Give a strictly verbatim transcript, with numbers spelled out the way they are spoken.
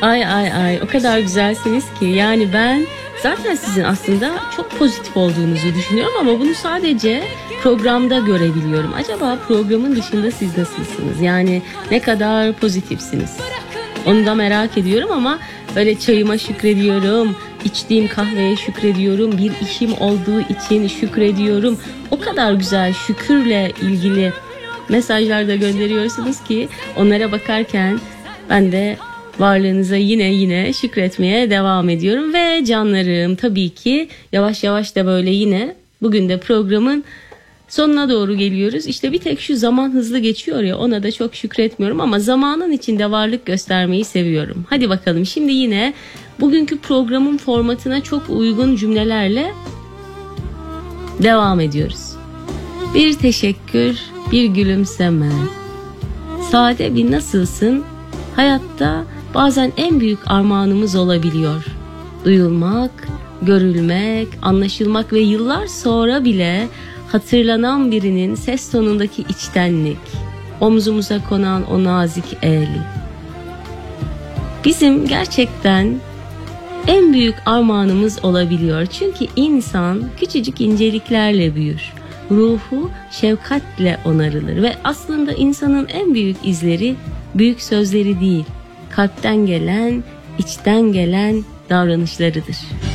Ay ay ay, o kadar güzelsiniz ki. Yani ben zaten sizin aslında çok pozitif olduğunuzu düşünüyorum ama bunu sadece programda görebiliyorum. Acaba programın dışında siz nasılsınız? Yani ne kadar pozitifsiniz? Onu da merak ediyorum ama böyle çayıma şükrediyorum, içtiğim kahveye şükrediyorum, bir işim olduğu için şükrediyorum. O kadar güzel şükürle ilgili mesajlar da gönderiyorsunuz ki onlara bakarken ben de varlığınıza yine yine şükretmeye devam ediyorum. Ve canlarım, tabii ki yavaş yavaş da böyle yine bugün de programın sonuna doğru geliyoruz. İşte bir tek şu zaman hızlı geçiyor ya, ona da çok şükretmiyorum ama zamanın içinde varlık göstermeyi seviyorum. Hadi bakalım, şimdi yine bugünkü programın formatına çok uygun cümlelerle devam ediyoruz. Bir teşekkür, bir gülümseme. Sade bir nasılsın hayatta bazen en büyük armağanımız olabiliyor. Duyulmak, görülmek, anlaşılmak ve yıllar sonra bile hatırlanan birinin ses tonundaki içtenlik, omzumuza konan o nazik el. Bizim gerçekten en büyük armağanımız olabiliyor. Çünkü insan küçücük inceliklerle büyür. Ruhu şefkatle onarılır ve aslında insanın en büyük izleri büyük sözleri değil, kalpten gelen, içten gelen davranışlarıdır.